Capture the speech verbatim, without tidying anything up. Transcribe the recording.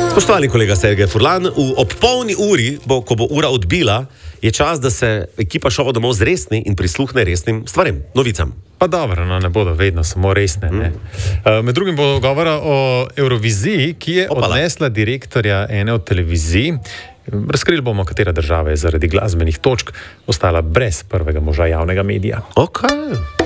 Spoštovani kolega Sergej Furlan, v ob polni uri, bo, ko bo ura odbila, je čas, da se ekipa šova domov zresni in prisluhne resnim stvarem, novicam. Pa dobro, no, ne bodo vedno samo resne. Ne? Mm. Med drugim bo govora o Euroviziji, ki je Opala. odnesla direktorja ene od televizij. Razkrili bomo, katera država je zaradi glasbenih točk ostala brez prvega moža javnega medija. Okay.